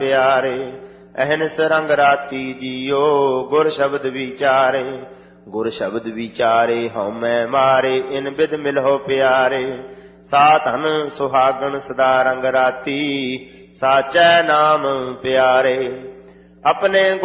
ਪਿਆਰੇ। ਅਹਨਿਸ ਰੰਗ ਰਾਤੀ ਜੀਓ ਗੁਰ ਸ਼ਬਦ ਵਿਚਾਰੇ। ਗੁਰ ਸ਼ਬਦ ਵਿਚਾਰੇ ਹਉਮੈ ਮਾਰੇ ਇਨ ਬਿਧ ਮਿਲਹੁ ਪਿਆਰੇ। ਸਾ ਧਨ ਸੁਹਾਗਣ ਸਦਾ ਰੰਗ ਰਾਤੀ ਸਾਚੈ ਨਾਮ ਪਿਆਰੇ। ਆਪਣੇ